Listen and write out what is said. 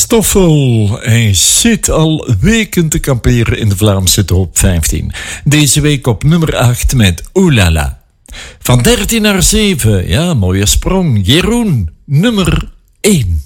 Stoffel. Hij zit al weken te kamperen in de Vlaamse top 15. Deze week op nummer 8 met Oulala. Van 13 naar 7, ja, mooie sprong. Jeroen, nummer 1.